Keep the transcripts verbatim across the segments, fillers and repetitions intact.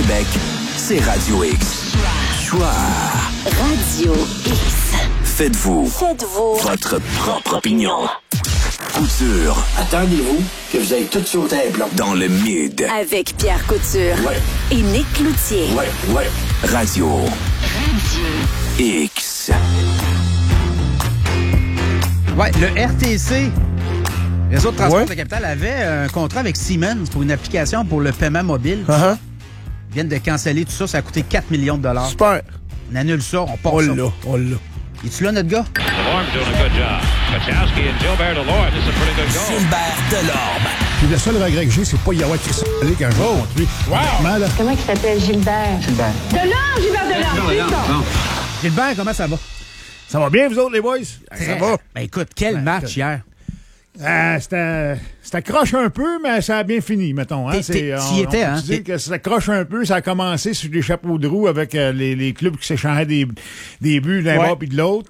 Québec, c'est Radio X. Choix. Radio X. Faites-vous. Faites-vous. Votre propre opinion. Couture. Attendez-vous que vous avez tout sauté un plomb. Dans le mid. Avec Pierre Couture. Ouais. Et Nick Cloutier. Ouais, ouais. Radio. Radio X. Ouais, le R T C, Réseau de transport Ouais. de la capitale, avait un contrat avec Siemens pour une application pour le paiement mobile. Uh-huh. Ils viennent de canceller tout ça, ça a coûté quatre millions de dollars. Super. On annule ça, on part On ça. l'a, on l'a. Es-tu là, notre gars? Delorme doing a good job. Kachowski and Gilbert Delorme. This is a pretty good goal. Gilbert Delorme. Puis le seul regret que j'ai, c'est pas y avoir Chris Allé quand je vais contre lui. Wow! Là. Comment il s'appelle Gilbert? Gilbert. Delorme, Gilbert Delorme, putain! Gilbert, comment ça va? Ça va bien, vous autres, les boys? Ça va? Ben écoute, quel Ben, match écoute. hier. Euh, c'était, c'était croche un peu, mais ça a bien fini, mettons. Hein? T'es- t'es- C'est, t'y on, étais, on peut hein? dire que ça croche un peu. Ça a commencé sur des chapeaux de roue avec euh, les, les clubs qui s'échangeaient des, des buts d'un Ouais. bord puis de l'autre.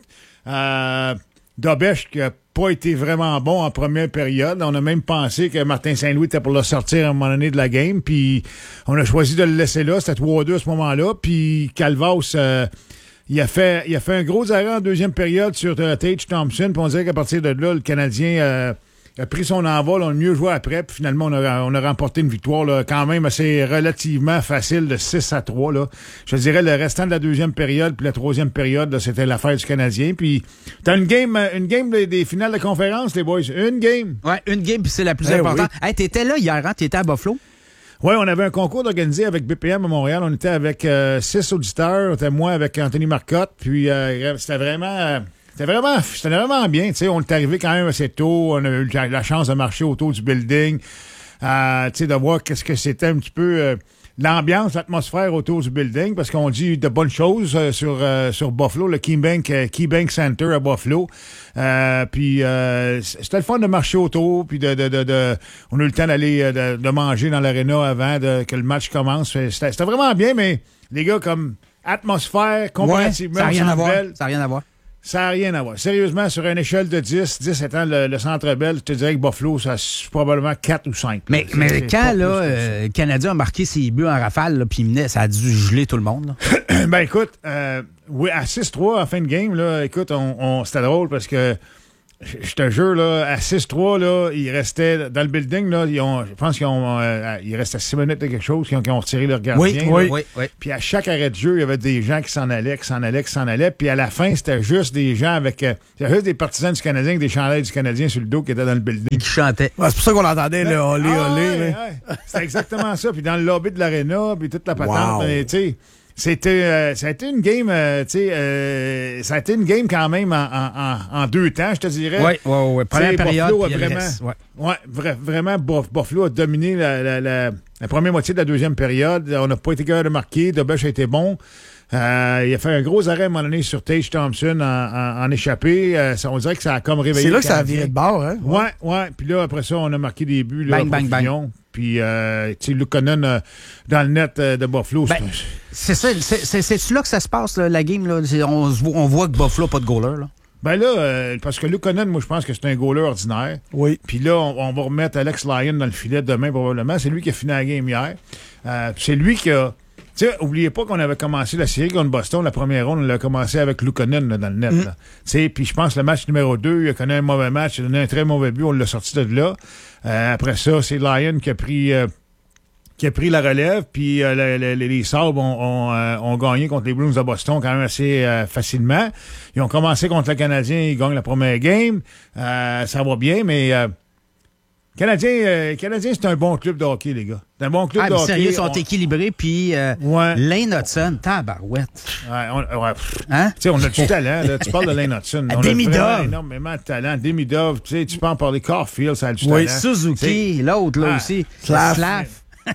Euh, Dobèche qui a pas été vraiment bon en première période. On a même pensé que Martin Saint-Louis était pour le sortir à un moment donné de la game. Puis on a choisi de le laisser là. C'était trois à deux à ce moment-là. Puis Calvas... Euh, Il a fait il a fait un gros arrêt en deuxième période sur euh, Tage Thompson, puis on dirait qu'à partir de là, le Canadien euh, a pris son envol, on a mieux joué après, puis finalement, on a, on a remporté une victoire là, quand même assez relativement facile de six à trois. Là. Je dirais le restant de la deuxième période, puis la troisième période, là, c'était l'affaire du Canadien. Puis t'as une game une game des, des finales de conférence, les boys. Une game. Ouais, une game, puis c'est la plus Eh importante. oui. Hey, t'étais là hier, hein? T'étais à Buffalo? Oui, on avait un concours organisé avec B P M à Montréal. On était avec euh, six auditeurs. On était moi avec Anthony Marcotte. Puis euh, c'était vraiment... euh, C'était vraiment, c'était vraiment bien. Tu sais, on est arrivé quand même assez tôt. On a eu la, la chance de marcher autour du building. Euh, tu sais, de voir qu'est-ce que c'était un petit peu euh, l'ambiance, l'atmosphère autour du building. Parce qu'on dit de bonnes choses euh, sur euh, sur Buffalo, le KeyBank, euh, KeyBank Center à Buffalo. Euh, puis euh, c'était le fun de marcher autour. Puis de, de, de, de on a eu le temps d'aller euh, de, de manger dans l'aréna avant de, que le match commence. C'était, c'était vraiment bien, mais les gars, comme atmosphère comparativement Ouais, ça n'a rien au à voir. Centre Bell, Ça n'a rien à voir. ça n'a rien à voir. Sérieusement, sur une échelle de dix, dix étant le, le Centre Bell, je te dirais que Buffalo, ça c'est probablement quatre ou cinq. Mais, C'est- mais c'est quand pas là, plus que ça. euh, le Canadien a marqué ses buts en rafale, là, puis il menait, ça a dû geler tout le monde. Là. Ben écoute, euh, oui, à six trois en fin de game, là, écoute, on, on, c'était drôle parce que je je te jure, là, à six trois, là, il restait dans le building, là, ils ont, je pense qu'ils ont euh, il restait six minutes de quelque chose, qu'ils ont, qu'ils ont retiré leur gardien. oui, là. oui, oui. Puis à chaque arrêt de jeu, il y avait des gens qui s'en allaient, qui s'en allaient, qui s'en allaient. Puis à la fin, c'était juste des gens avec... Euh, c'était juste des partisans du Canadien avec des chandails du Canadien sur le dos qui étaient dans le building. Qui chantait. Ouais, c'est pour ça qu'on entendait le olé, Ah, olé. ouais, là. ouais. C'était exactement ça. Puis dans le lobby de l'aréna, puis toute la patente, Wow. mais, tu sais, c'était, euh, ça a été une game, euh, tu sais, euh, ça a été une game quand même en, en, en, en deux temps, je te dirais. Oui, oui, oui. Première T'sais, période, Buffalo a puis le vraiment, reste, ouais. ouais, vra- vraiment, Buff- Buffalo a dominé la, la, la, la première moitié de la deuxième période. On n'a pas été capable de marquer. Dobèche a été bon. Euh, il a fait un gros arrêt à un moment donné sur Tage Thompson en, en, en échappé. Euh, ça, on dirait que ça a comme réveillé. C'est là le que ça a Canadien. viré de bord, hein? Ouais, ouais. Puis là, après ça, on a marqué des buts. Là, Bang, bang, bang. Fillon. Puis, euh, tu sais, Luukkonen euh, dans le net euh, de Buffalo. Ben, c'est- c'est ça, c'est, c'est, c'est là que ça se passe, là, la game. Là. C'est- On, se voit- on voit que Buffalo n'a pas de goaler. Là. Ben là, euh, parce que Luukkonen, moi, je pense que c'est un goaler ordinaire. Oui. Puis là, on, on va remettre Alex Lyon dans le filet demain, probablement. C'est lui qui a fini la game hier. Euh, puis c'est lui qui a... Tu sais, oubliez pas qu'on avait commencé la série contre Boston. La première ronde, on l'a commencé avec Luukkonen là, dans le net. Mm. là. Tu sais, puis je pense que le match numéro deux, il a connu un mauvais match, il a donné un très mauvais but, on l'a sorti de là. Euh, après ça, c'est Lyon qui a pris... Euh, qui a pris la relève, puis euh, le- le- le- les Sabres ont, ont, euh, ont gagné contre les Bruins de Boston quand même assez euh, facilement. Ils ont commencé contre le Canadien, ils gagnent la première game. Euh, ça va bien, mais euh, Canadien, euh, Canadien, c'est un bon club de hockey, les gars. C'est un bon club Ah, de mais hockey. sérieux, ils sont On- équilibrés. Puis euh, Ouais. Lane Hudson, tabarouette. Ouais, on, ouais, pff. Hein? Tu sais, on a du talent, là. Tu parles de Lane Hudson. À On a Demidov. vraiment énormément de talent. Demidov, tu sais, tu peux en parler. Caulfield, ça a du Oui, talent. Suzuki, l'autre, là Ah, aussi. Slav. Slav.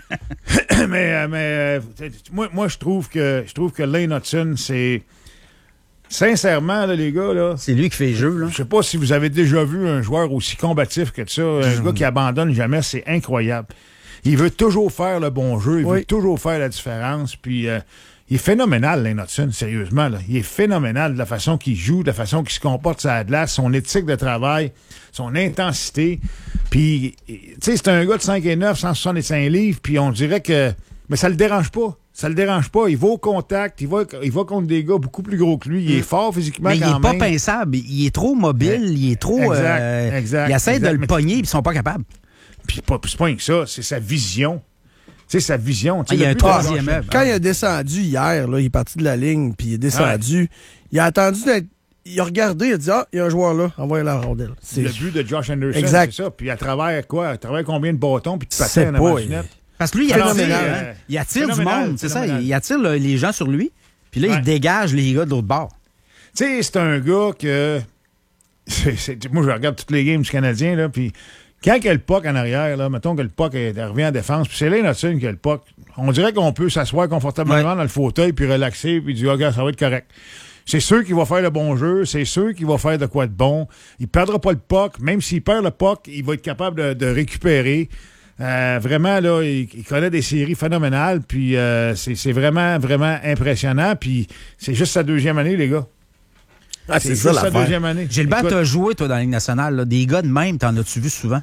mais euh, mais euh, moi, moi je trouve que je trouve que Lane Hudson, c'est sincèrement, là, les gars, là. C'est lui qui fait le jeu, là. Je sais pas si vous avez déjà vu un joueur aussi combatif que ça, un Mm. gars qui abandonne jamais, c'est incroyable. Il veut toujours faire le bon jeu, il Oui. veut toujours faire la différence, puis euh, il est phénoménal, Lane Hudson, sérieusement. Là. Il est phénoménal de la façon qu'il joue, de la façon qu'il se comporte sur la glace, son éthique de travail, son intensité. Puis, tu sais, c'est un gars de cinq et neuf, cent soixante-cinq livres, puis on dirait que... Mais ça le dérange pas. Ça le dérange pas. Il va au contact. Il va, il va contre des gars beaucoup plus gros que lui. Il est fort physiquement Mais quand il est pas même. pinçable. Il est trop mobile. Ouais. Il est trop... Exact, euh, exact, il essaie exact. de le Mais- pogner puis ils sont pas capables. Puis pas, c'est pas rien que ça. C'est sa vision. Tu sais, sa vision. Tu sais, Ah, il y a le un but de troisième Josh- œuvre. Quand il a descendu hier, là, il est parti de la ligne, puis il est descendu. Il a attendu d'être. Il a regardé, il a dit ah, il y a un joueur là, envoyez la rondelle. C'est Le but de Josh Anderson, Exact. c'est ça. Puis à travers quoi? À travers combien de bâtons puis de C'est patins en pas, avant du il- net? Parce que lui, il Phénoménal, attire, hein? hein. il attire du Phénoménal, monde, c'est ça. phénoménal. Il attire le- les gens sur lui. Puis là, Ouais. il dégage les gars de l'autre bord. Tu sais, c'est un gars que... c'est- c'est- moi, je regarde toutes les games du Canadien, là, puis quand il y a le puck en arrière, là, mettons que le puck est- revient en défense, puis c'est là notre qui a le puck, on dirait qu'on peut s'asseoir confortablement Ouais. dans le fauteuil, puis relaxer, puis dire, regarde, ça va être correct. C'est sûr qu'il va faire le bon jeu, c'est sûr qu'il va faire de quoi de bon. Il perdra pas le puck, même s'il perd le puck, il va être capable de, de récupérer. Euh, vraiment, là, il, il connaît des séries phénoménales, puis euh, c'est c'est vraiment, vraiment impressionnant, puis c'est juste sa deuxième année, les gars. Ah, c'est C'est ça juste sa l'affaire. deuxième année. Gilbert, Écoute, t'as joué, toi, dans la Ligue nationale. Là. Des gars de même, t'en as-tu vu souvent?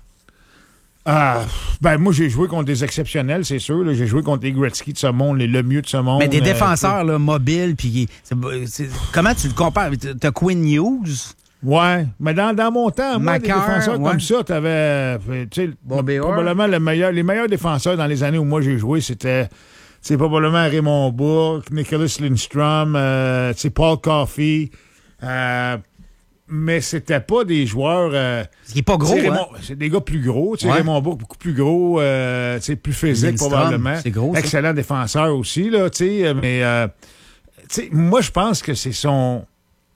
Ah, ben moi, j'ai joué contre des exceptionnels, c'est sûr. là. J'ai joué contre les Gretzky de ce monde, les Lemieux de ce monde. Mais des euh, défenseurs là, mobiles, puis c'est- c'est- comment tu le compares? T'as Quinn Hughes, Ouais, mais dans, dans mon temps, moi, des Macar, défenseurs ouais. comme ça, t'avais, euh, tu sais, Bobby Orr. probablement le meilleur, les meilleurs défenseurs dans les années où moi j'ai joué, c'était, c'est probablement Raymond Bourque, Nicholas Lindstrom, euh, tu sais, Paul Coffey, euh, mais c'était pas des joueurs. Euh, ce qui est pas gros, tu sais, hein? Raymond- c'est des gars plus gros. Tu sais, Ouais. Raymond Bourque, beaucoup plus gros, euh, tu sais, plus physique Lindstrom, probablement. c'est gros, ça. Excellent défenseur aussi, là, tu sais, mais euh, tu sais, moi je pense que c'est son.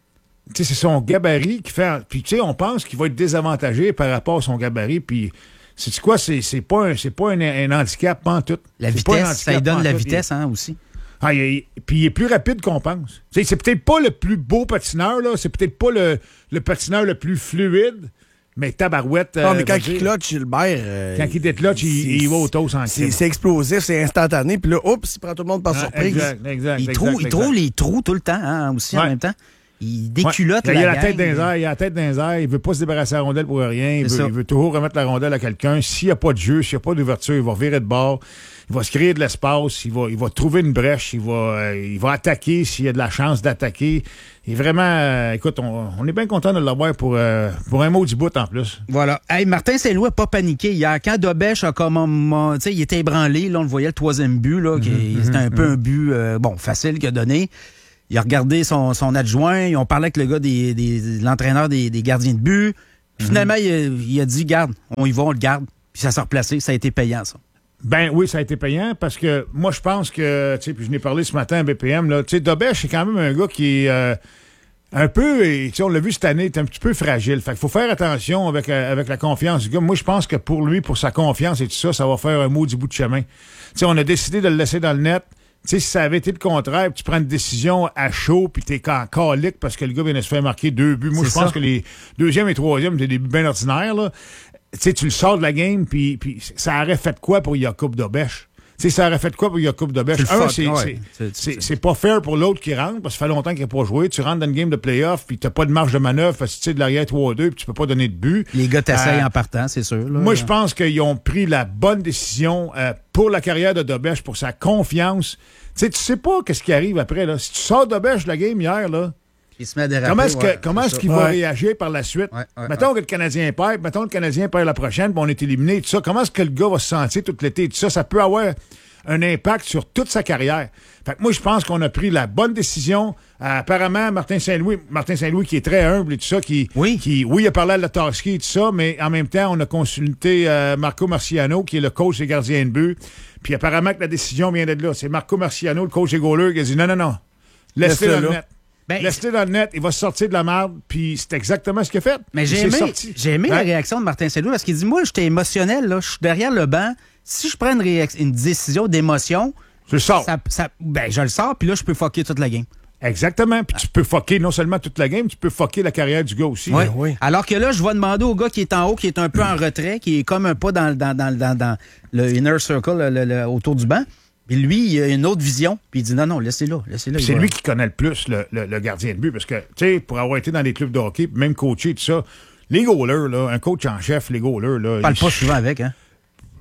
Tu sais, c'est son gabarit qui fait. Puis, tu sais, on pense qu'il va être désavantagé par rapport à son gabarit. Puis, c'est quoi? C'est c'est pas, un, c'est pas un, un handicap, pas en tout. La C'est pas un vitesse, handicap, ça lui donne pas en la tout. vitesse, hein, aussi. Ah, il- il- puis, il est plus rapide qu'on pense. Tu sais, c'est peut-être pas le plus beau patineur, là. C'est peut-être pas le, le patineur le plus fluide, mais tabarouette. Non, mais euh, quand va il dire, cloche, Gilbert. euh, Quand il décloche, il, c'est- il va au toast en C'est crime. c'est explosif, c'est instantané, puis là, oups, il prend tout le monde par Ah, surprise. Exact, exact. Il exact, trouve, il exact. trouve les trous tout le temps, hein, aussi, en Ouais. même temps. Il déculotte Ouais. la Il a la gang. tête dans les airs, il a la tête dans les airs, il veut pas se débarrasser de la rondelle pour rien, il C'est veut, ça. il veut toujours remettre la rondelle à quelqu'un. S'il n'y a pas de jeu, s'il n'y a pas d'ouverture, il va virer de bord, il va se créer de l'espace, il va, il va trouver une brèche, il va, euh, il va attaquer s'il y a de la chance d'attaquer. Et vraiment, euh, écoute, on, on est bien content de l'avoir pour, euh, pour un maudit bout en plus. Voilà. Hey, Martin Saint-Louis n'a pas paniqué hier. Quand Dobesch a comme un- tu sais, il était ébranlé, là, on le voyait, le troisième but, là, qui c'était un peu un but, euh, bon, facile qu'il a donné. Il a regardé son, son adjoint, ils ont parlé avec le gars des, des, de l'entraîneur des, des gardiens de but. Puis finalement, il, a- il a dit, garde, on y va, on le garde. Puis ça s'est replacé, ça a été payant, ça. Ben oui, ça a été payant parce que moi, je pense que, tu sais, puis je n'ai parlé ce matin à B P M, là, tu sais, Dobesch, c'est quand même un gars qui est euh, un peu, et, tu sais, on l'a vu cette année, il est un petit peu fragile. Fait qu'il faut faire attention avec, euh, avec la confiance du gars. Moi, je pense que pour lui, pour sa confiance et tout ça, ça va faire un maudit bout de chemin. Tu sais, on a décidé de le laisser dans le net. Tu sais, si ça avait été le contraire, puis tu prends une décision à chaud, puis t'es en calique parce que le gars vient de se faire marquer deux buts. Moi, je C'est pense ça. que les deuxième et troisième, c'est des buts bien ordinaires, là. Tu sais, tu le sors de la game, puis, puis ça aurait fait quoi pour Jakub Dobesch? Tu sais, ça aurait fait quoi pour Jakub Dobesch? C'est le Un, fuck, c'est, ouais. c'est, C'est- c'est, c'est- c'est pas fair pour l'autre qui rentre, parce que ça fait longtemps qu'il n'a pas joué. Tu rentres dans une game de playoff, puis t'as pas de marge de manœuvre, parce que tu sais, de l'arrière trois deux, puis tu peux pas donner de but. Les gars t'essayent Euh, en partant, c'est sûr. Là. Moi, je pense qu'ils ont pris la bonne décision euh, pour la carrière de Dobesch, pour sa confiance. Tu sais, tu sais pas qu'est-ce qui arrive après, là. Si tu sors Dobesch de la game hier, là, Il se met à déraper. comment est-ce, que, ouais, comment c'est est-ce ça. qu'il va Ouais. réagir par la suite? Ouais, ouais, mettons que le Canadien perd, mettons que le Canadien perd la prochaine, puis on est éliminé, tout ça. Comment est-ce que le gars va se sentir tout l'été? Tout ça, ça peut avoir un impact sur toute sa carrière. Fait que moi, je pense qu'on a pris la bonne décision. Euh, apparemment, Martin Saint-Louis, Martin Saint-Louis qui est très humble et tout ça, qui, Oui. qui oui, il a parlé à Latarski et tout ça, mais en même temps, on a consulté euh, Marco Marciano, qui est le coach des gardiens de but. Puis apparemment que la décision vient d'être là. C'est Marco Marciano, le coach des goalers, qui a dit non, non, non. Laisse-le Laisse-le dans le là. net. Ben, Laisse-le dans le net, il va se sortir de la merde, puis c'est exactement ce qu'il a fait. Mais Il j'ai s'est aimé, sorti. j'ai aimé Ouais. la réaction de Martin Saint-Louis parce qu'il dit, moi, j'étais émotionnel, là, je suis derrière le banc. Si je prends une, réac- une décision d'émotion, Je le sors. ça, ça- ben, je le sors, puis là, je peux fucker toute la game. Exactement. Puis tu peux fucker non seulement toute la game, tu peux fucker la carrière du gars aussi. Ouais. là. oui. Alors que là, je vais demander au gars qui est en haut, qui est un peu en retrait, qui est comme un pas dans, dans, dans, dans, dans le inner circle, le- le- le- autour du banc. Puis lui, il a une autre vision. Puis il dit non, non, laissez-le, laissez-le. Puis il c'est va- lui qui connaît le plus le, le- le gardien de but. Parce que, tu sais, pour avoir été dans des clubs de hockey, puis même coaché, tout ça, les goalers, là, un coach en chef, les goalers, là. Il parle ils- pas souvent avec, hein?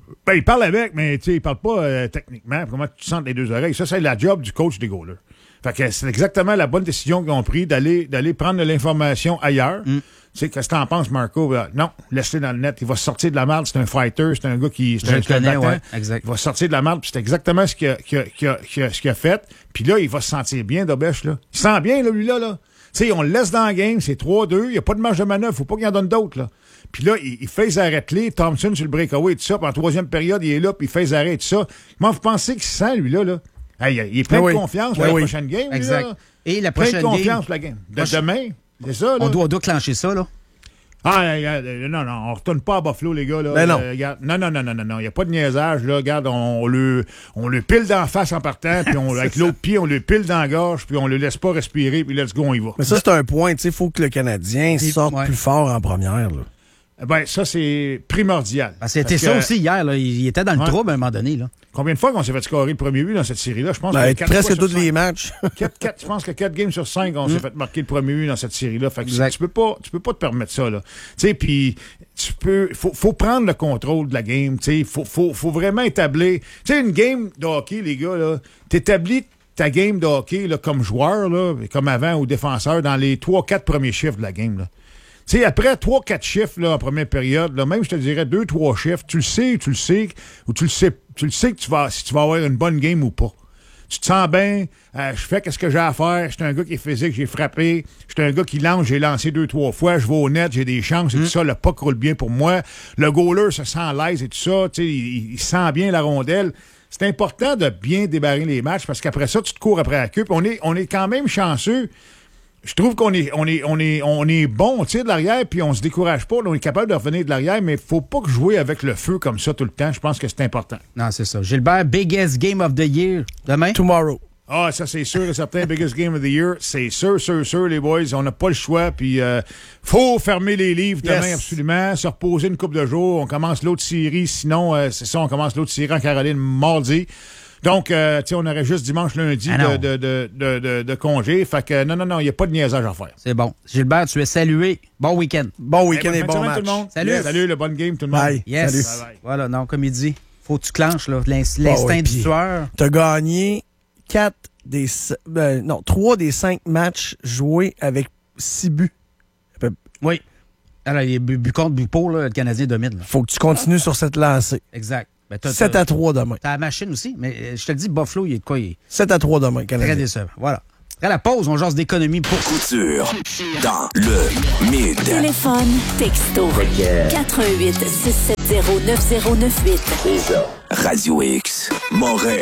Ben, il parle avec, mais tu sais, il parle pas euh, techniquement. Comment tu sens les deux oreilles? Ça, c'est la job du coach des goalers. Fait que c'est exactement la bonne décision qu'ils ont prise d'aller, d'aller prendre de l'information ailleurs. Mm. Tu sais, qu'est-ce que t'en penses, Marco? Non, laisse-le dans le net. Il va sortir de la merde. C'est un fighter. C'est un gars qui... C'est Je un, le connais, battant. ouais, exact. Il va sortir de la merde. Puis c'est exactement ce qu'il a, qu'il a, qu'il a, qu'il a, ce qu'il a fait. Puis là, il va se sentir bien, Dobèche, là. Il se sent bien, là, lui-là, là. Tu sais, on le laisse dans la game. C'est trois deux. Il n'y a pas de marge de manœuvre. Faut pas qu'il en donne d'autres, là. Puis là, il, il fait les arrêts-clés, Thompson sur le breakaway et tout ça. Puis en troisième période, il est là, puis il fait les arrêts et tout ça. Comment vous pensez qu'il se sent, lui-là, là? Hey, il est plein oui. de confiance pour oui, la oui. prochaine game, exact. Lui, là. Et la Plein prochaine de confiance game... pour la game. De Proche... demain, c'est ça, là? On doit, on doit clencher ça, là. Ah, regarde, non, non, on retourne pas à Buffalo, les gars, là. Ben non. Euh, regarde, non, non, non, non, non, non, il n'y a pas de niaisage, là. Regarde, on, on, le, on le pile d'en face en partant, puis on, avec l'autre pied, on le pile dans la gorge, puis on le laisse pas respirer, puis let's go, on y va. Mais ça, c'est un point. Il faut que le Canadien sorte ouais. plus fort en première. Là. Ben, ça, c'est primordial. Ben, c'était Parce ça que, aussi hier, là. Il était dans le ouais. trouble à un moment donné, là. Combien de fois qu'on s'est fait scorer le premier but dans cette série-là? Je pense Ben, que quatre presque fois tous sur les cinq. matchs. quatre, quatre, je pense que quatre games sur cinq, on mm. s'est fait marquer le premier but dans cette série-là. Fait que exact. tu peux pas, tu peux pas te permettre ça, là. Tu sais, puis tu peux, faut, faut prendre le contrôle de la game. Tu sais, faut, faut, faut vraiment établir. Tu sais, une game de hockey, les gars, là, t'établis ta game de hockey, là, comme joueur, là, comme avant, ou défenseur, dans les trois, quatre premiers chiffres de la game, là. Tu sais, après trois, quatre chiffres, là, en première période, là, même, je te dirais, deux, trois chiffres, tu le sais, tu le sais, ou tu le sais, tu le sais que tu vas, si tu vas avoir une bonne game ou pas. Tu te sens bien, euh, je fais qu'est-ce que j'ai à faire, je suis un gars qui est physique, j'ai frappé, je suis un gars qui lance, j'ai lancé deux, trois fois, je vais au net, j'ai des chances, et mm. tout ça, le puck roule bien pour moi. Le goaler se sent à l'aise et tout ça, tu sais, il, il sent bien la rondelle. C'est important de bien débarrer les matchs, parce qu'après ça, tu te cours après la queue, puis on est, on est quand même chanceux. Je trouve qu'on est, on est, on est, on est bon, on tire de l'arrière, puis on se décourage pas. On est capable de revenir de l'arrière, mais faut pas que jouer avec le feu comme ça tout le temps. Je pense que c'est important. Non, c'est ça. Gilbert, biggest game of the year. Demain? Tomorrow. Ah, ça, c'est sûr et certain. Biggest game of the year. C'est sûr, sûr, sûr, les boys. On n'a pas le choix. Puis, euh, faut fermer les livres demain, yes. absolument. Se reposer une couple de jours. On commence l'autre série. Sinon, euh, c'est ça, on commence l'autre série en Caroline mardi. Donc, euh, tu sais, on aurait juste dimanche, lundi ah de, de, de, de, de, de congé. Fait que non, non, non, il n'y a pas de niaisage à faire. C'est bon. Gilbert, tu es salué. Bon week-end. Bon week-end hey, et bon match. Tout le monde. Salut. Yes. Salut, le bon game, tout le monde. Bye. Yes. Salut. Bye bye. Voilà, non, comme il dit, faut que tu clenches, là, l'instinct oh, ouais, du tueur. T'as gagné quatre des... Euh, non, trois des cinq matchs joués avec six buts. Oui. Alors, il est but, but contre, but pour, là, le Canadien domine. Là. Faut que tu continues sur cette lancée. Exact. Ben, t'as, sept à trois demain. T'as la machine aussi, mais euh, je te le dis, Buffalo, il est de quoi? Il est sept à trois demain, Canadien. très décevant. Voilà. Après la pause, on jase d'économie pour Couture dans le Mid. Téléphone, texto. quatre un huit, six sept zéro, neuf zéro neuf huit. Radio X, Montréal,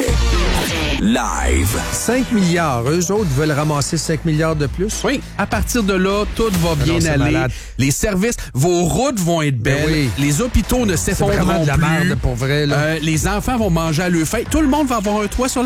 live. cinq milliards. Eux autres veulent ramasser cinq milliards de plus? Oui. À partir de là, tout va bien non, aller. Malade. Les services, vos routes vont être belles. Ben oui. Les hôpitaux ne C'est s'effondreront vraiment de la plus. merde, pour vrai. Là. Euh, les enfants vont manger à leur faim. Tout le monde va avoir un toit sur